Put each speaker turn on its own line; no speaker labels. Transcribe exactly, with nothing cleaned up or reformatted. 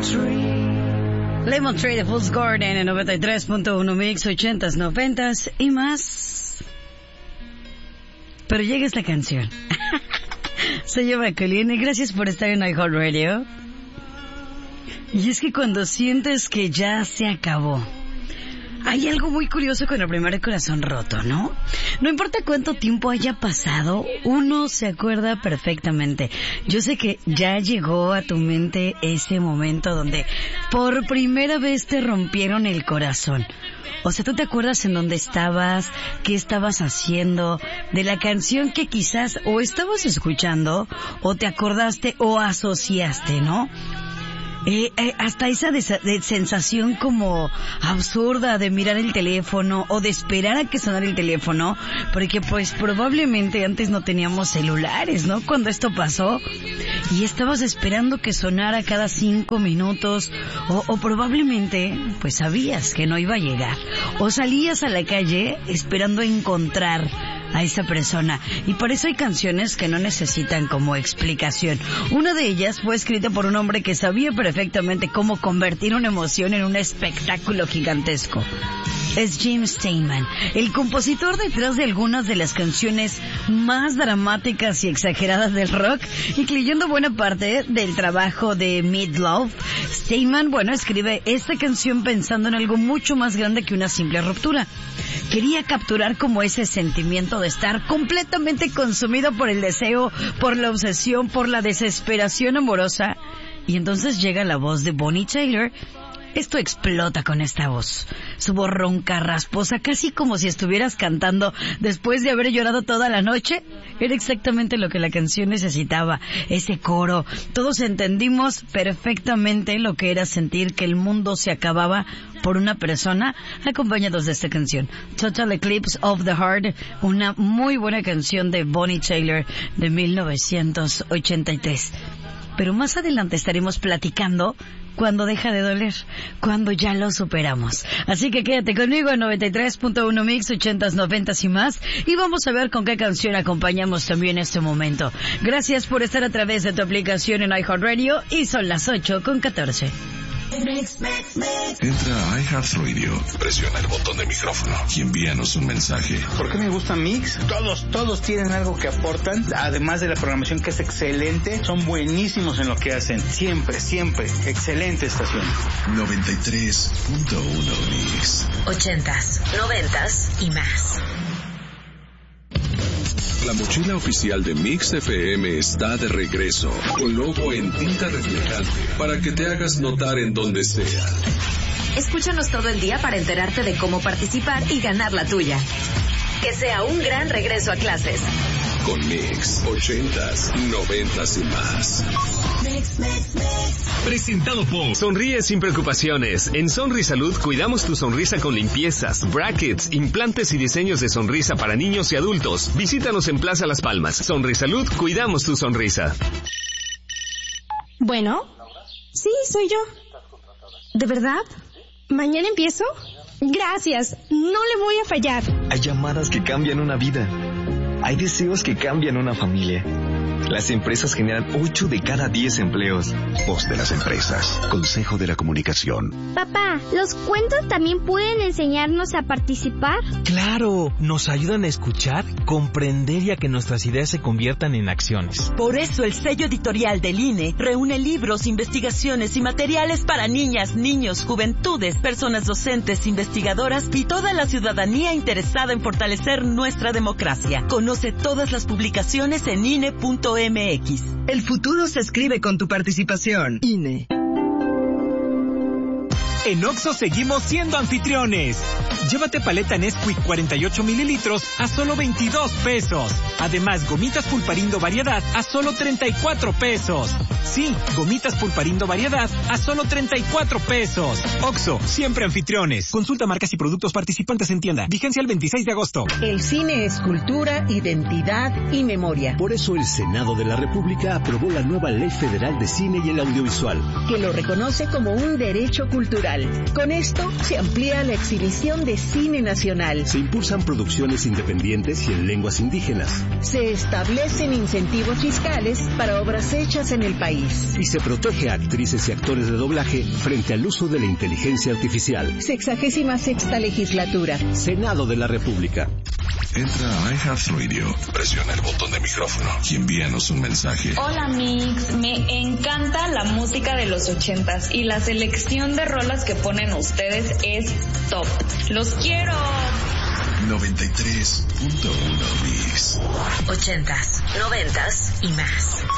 Tree. Lemon Tree de Fool's Garden en noventa y tres punto uno Mix, ochentas, noventas y más. Pero llega esta canción. Se llama Colleen. Gracias por estar en iHeartRadio. Y es que cuando sientes que ya se acabó, hay algo muy curioso con el primer corazón roto, ¿no? No importa cuánto tiempo haya pasado, uno se acuerda perfectamente. Yo sé que ya llegó a tu mente ese momento donde por primera vez te rompieron el corazón. O sea, tú te acuerdas en dónde estabas, qué estabas haciendo, de la canción que quizás o estabas escuchando, o te acordaste o asociaste, ¿no? Eh, eh, hasta esa de, de sensación como absurda de mirar el teléfono o de esperar a que sonara el teléfono, porque pues probablemente antes no teníamos celulares, ¿no? Cuando esto pasó, y estabas esperando que sonara cada cinco minutos, o, o probablemente pues sabías que no iba a llegar, o salías a la calle esperando encontrar a esa persona, y por eso hay canciones que no necesitan como explicación. Una de ellas fue escrita por un hombre que sabía perfectamente cómo convertir una emoción en un espectáculo gigantesco. Es Jim Steinman, el compositor detrás de algunas de las canciones más dramáticas y exageradas del rock, incluyendo buena parte del trabajo de Meat Loaf. Steinman, bueno, escribe esta canción pensando en algo mucho más grande que una simple ruptura. Quería capturar como ese sentimiento de estar completamente consumido por el deseo, por la obsesión, por la desesperación amorosa. Y entonces llega la voz de Bonnie Tyler. Esto explota con esta voz. Su voz ronca, rasposa, casi como si estuvieras cantando después de haber llorado toda la noche. Era exactamente lo que la canción necesitaba, ese coro. Todos entendimos perfectamente lo que era sentir que el mundo se acababa por una persona, acompañados de esta canción. Total Eclipse of the Heart, una muy buena canción de Bonnie Tyler de mil novecientos ochenta y tres. Pero más adelante estaremos platicando cuando deja de doler, cuando ya lo superamos. Así que quédate conmigo en noventa y tres punto uno Mix, ochentas, noventas y más, y vamos a ver con qué canción acompañamos también este momento. Gracias por estar a través de tu aplicación en iHeartRadio, y son las ocho con catorce.
Mix, mix, mix. Entra a iHeartRadio, presiona el botón de micrófono y envíanos un mensaje.
¿Por qué me gusta Mix? Todos, todos tienen algo que aportan, además de la programación que es excelente, son buenísimos en lo que hacen. Siempre, siempre, excelente estación.
noventa y tres punto uno Mix.
Ochentas, noventas y más.
La mochila oficial de Mix F M está de regreso, con logo en tinta reflejante, para que te hagas notar en donde sea.
Escúchanos todo el día para enterarte de cómo participar y ganar la tuya. Que sea un gran regreso a clases.
Con Mix, ochentas, noventas y más.
Mix, mix, mix.
Presentado por Sonríe sin preocupaciones. En Sonrisalud cuidamos tu sonrisa con limpiezas, brackets, implantes y diseños de sonrisa para niños y adultos. Visítanos en Plaza Las Palmas. Sonrisalud, cuidamos tu sonrisa.
Bueno, sí, soy yo. ¿De verdad? ¿Mañana empiezo? Gracias, no le voy a fallar.
Hay llamadas que cambian una vida. Hay deseos que cambian una familia. Las empresas generan ocho de cada diez empleos.
Voz de las empresas. Consejo de la Comunicación.
Papá, ¿los cuentos también pueden enseñarnos a participar?
¡Claro! Nos ayudan a escuchar, comprender y a que nuestras ideas se conviertan en acciones.
Por eso el sello editorial del I N E reúne libros, investigaciones y materiales para niñas, niños, juventudes, personas docentes, investigadoras y toda la ciudadanía interesada en fortalecer nuestra democracia. Conoce todas las publicaciones en I N E punto M X.
El futuro se escribe con tu participación. I N E.
En Oxxo seguimos siendo anfitriones. Llévate paleta Nesquik cuarenta y ocho mililitros a solo veintidós pesos. Además, gomitas Pulparindo Variedad a solo treinta y cuatro pesos. Sí, gomitas Pulparindo Variedad a solo treinta y cuatro pesos. Oxxo, siempre anfitriones. Consulta marcas y productos participantes en tienda. Vigencia el veintiséis de agosto.
El cine es cultura, identidad y memoria.
Por eso el Senado de la República aprobó la nueva Ley Federal de Cine y el Audiovisual,
que lo reconoce como un derecho cultural. audiovisual. Con esto se amplía la exhibición de cine nacional.
Se impulsan producciones independientes y en lenguas indígenas.
Se establecen incentivos fiscales para obras hechas en el país.
Y se protege a actrices y actores de doblaje frente al uso de la inteligencia artificial.
Sexagésima sexta legislatura.
Senado de la República.
Entra a iHeartRadio, presiona el botón de micrófono y envíanos un mensaje.
Hola Mix, me encanta la música de los ochentas y la selección de rolas que ponen ustedes es top. ¡Los quiero!
noventa y tres punto uno Mix.
Ochentas, noventas y más.